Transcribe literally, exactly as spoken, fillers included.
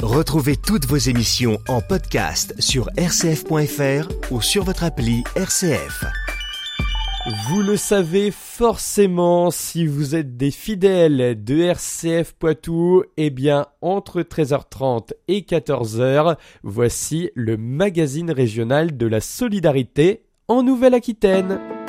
Retrouvez toutes vos émissions en podcast sur r c f point f r ou sur votre appli R C F. Vous le savez forcément, si vous êtes des fidèles de R C F Poitou, eh bien, entre treize heures trente et quatorze heures, voici le magazine régional de la solidarité en Nouvelle-Aquitaine.